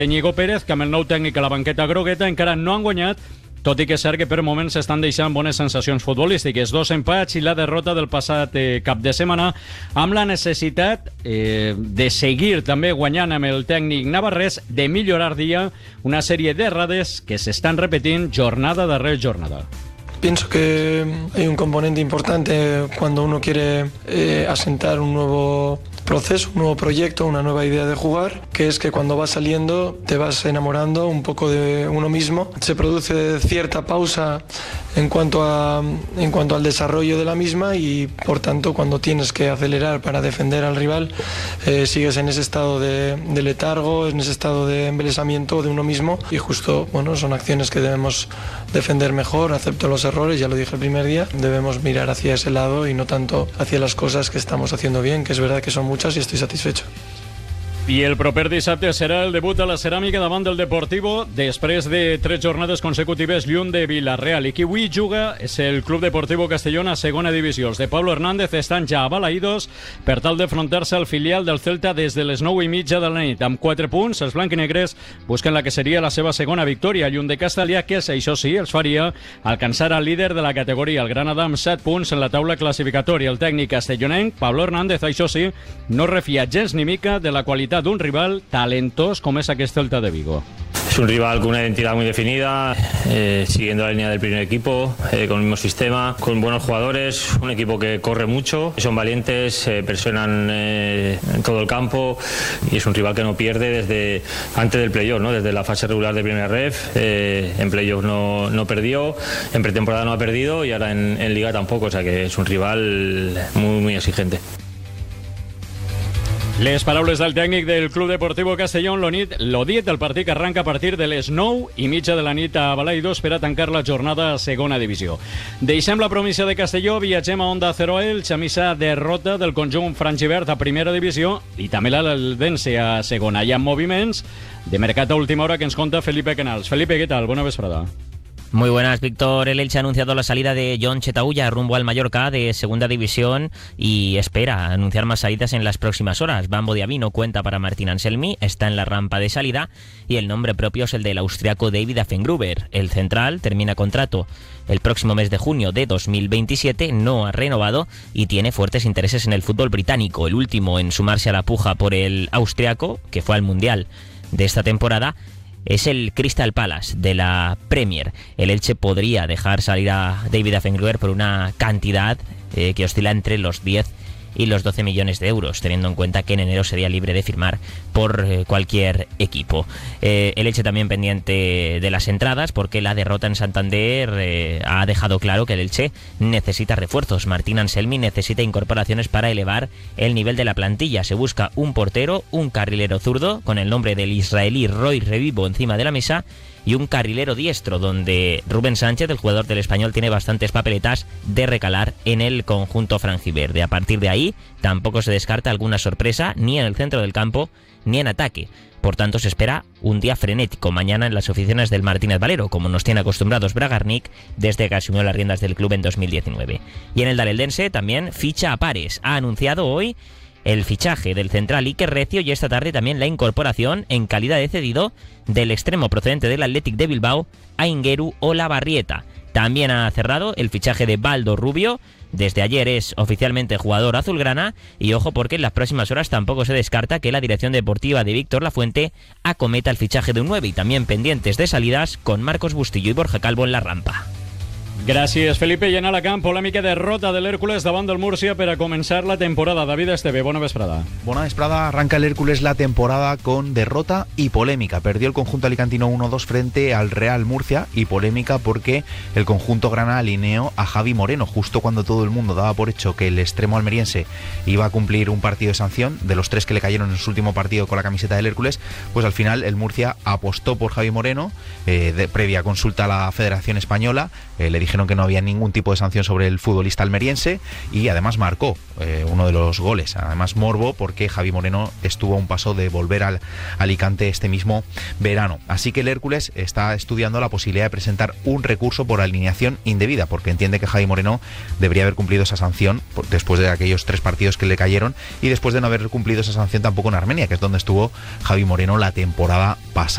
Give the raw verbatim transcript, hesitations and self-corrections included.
Íñigo Pérez, que amb el nou tècnic a la banqueta grogueta encara no han guanyat, tot i que és cert que per moments s'estan deixant bones sensacions futbolístiques. Dos empats i la derrota del passat eh, cap de setmana, amb la necessitat eh, de seguir també guanyant amb el tècnic navarrès, de millorar dia una sèrie d'errades que s'estan repetint jornada darrere jornada. Pienso que hay un componente importante cuando uno quiere eh, asentar un nuevo proceso, un nuevo proyecto, una nueva idea de jugar, que es que cuando vas saliendo te vas enamorando un poco de uno mismo. Se produce cierta pausa en cuanto a, en cuanto al desarrollo de la misma y por tanto cuando tienes que acelerar para defender al rival eh, sigues en ese estado de, de letargo, en ese estado de embelesamiento de uno mismo y justo, bueno, son acciones que debemos defender mejor. Acepto los errores, ya lo dije el primer día, debemos mirar hacia ese lado y no tanto hacia las cosas que estamos haciendo bien, que es verdad que son muchas y estoy satisfecho. I el proper dissabte serà el debut a la ceràmica davant del Deportivo després de tres jornades consecutives lluny de Villarreal. I qui avui juga és el Club Deportivo Castellón a segona divisió. Els de Pablo Hernández estan ja abalaïdos per tal d'enfrontar-se al filial del Celta des de les nou i mitja de la nit. Amb quatre punts, els blanquinegres busquen la que seria la seva segona victòria lluny de Castellà, que això sí, els faria alcançar al líder de la categoria, el Granada, amb set punts en la taula classificatòria. El tècnic castellonenc, Pablo Hernández, això sí, no refia gens ni mica de la qualitat d'un rival talentós com és aquest Celta de Vigo. Es un rival con una identidad muy definida, eh, siguiendo la línea del primer equipo, eh, con el mismo sistema, con buenos jugadores, un equipo que corre mucho, son valientes, eh, presionan eh, en todo el campo y es un rival que no pierde desde antes del playoff, ¿no? Desde la fase regular de primera ref, eh, en playoff no, no perdió, en pretemporada no ha perdido y ahora en, en Liga tampoco, o sea que es un rival muy, muy exigente. Les paraules del tècnic del Club Deportivo Castellón, Lonit Lodiet. El partit que arranca a partir de les nou i mitja de la nit a Balaidos per a tancar la jornada a segona divisió. Deixem la província de Castelló, viatgem a Onda Cero Elx, a missa derrota del conjunt frangivert a primera divisió i també l'Eldense a segona. Hi ha moviments de mercat a última hora que ens conta Felipe Canals. Felipe, ¿qué tal? Bona vesprada. Muy buenas, Víctor. El Elche ha anunciado la salida de John Chetauya rumbo al Mallorca de segunda división y espera anunciar más salidas en las próximas horas. Bambo Diavino cuenta para Martín Anselmi, está en la rampa de salida y el nombre propio es el del austriaco David Affengruber. El central termina contrato el próximo mes de junio de dos mil veintisiete, no ha renovado y tiene fuertes intereses en el fútbol británico. El último en sumarse a la puja por el austriaco, que fue al Mundial de esta temporada, es el Crystal Palace de la Premier. El Elche podría dejar salir a David Affengruber por una cantidad eh, que oscila entre los diez y los doce millones de euros, teniendo en cuenta que en enero sería libre de firmar por eh, cualquier equipo. Eh, el Elche también pendiente de las entradas, porque la derrota en Santander eh, ha dejado claro que el Elche necesita refuerzos. Martín Anselmi necesita incorporaciones para elevar el nivel de la plantilla. Se busca un portero, un carrilero zurdo, con el nombre del israelí Roy Revivo encima de la mesa, y un carrilero diestro, donde Rubén Sánchez, el jugador del Español, tiene bastantes papeletas de recalar en el conjunto franjiverde. A partir de ahí, tampoco se descarta alguna sorpresa ni en el centro del campo ni en ataque. Por tanto, se espera un día frenético mañana en las oficinas del Martínez Valero, como nos tiene acostumbrados Bragarnik desde que asumió las riendas del club en dos mil diecinueve. Y en el Daleldense también ficha a pares. Ha anunciado hoy el fichaje del central Iker Recio y esta tarde también la incorporación en calidad de cedido del extremo procedente del Athletic de Bilbao, Aingeru Olabarrieta. También ha cerrado el fichaje de Baldo Rubio. Desde ayer es oficialmente jugador azulgrana y ojo porque en las próximas horas tampoco se descarta que la dirección deportiva de Víctor Lafuente acometa el fichaje de un nueve y también pendientes de salidas con Marcos Bustillo y Borja Calvo en la rampa. Gràcies, Felipe. I en Alacant, polèmica derrota de l'Hércules davant del Múrcia per a començar la temporada. David Esteve, bona vesprada. Buena vesprada. Arranca el Hércules la temporada con derrota y polémica. Perdió el conjunto alicantino uno dos frente al Real Murcia, y polémica porque el conjunto grana alineó a Javi Moreno justo cuando todo el mundo daba por hecho que el extremo almeriense iba a cumplir un partido de sanción. De los tres que le cayeron en su último partido con la camiseta del Hércules, pues al final el Murcia apostó por Javi Moreno, eh, de, previa consulta a la Federación Española. Eh, le dijeron que no había ningún tipo de sanción sobre el futbolista almeriense y además marcó eh, uno de los goles. Además morbo porque Javi Moreno estuvo a un paso de volver al Alicante este mismo verano. Así que el Hércules está estudiando la posibilidad de presentar un recurso por alineación indebida, porque entiende que Javi Moreno debería haber cumplido esa sanción después de aquellos tres partidos que le cayeron y después de no haber cumplido esa sanción tampoco en Armenia, que es donde estuvo Javi Moreno la temporada pasada.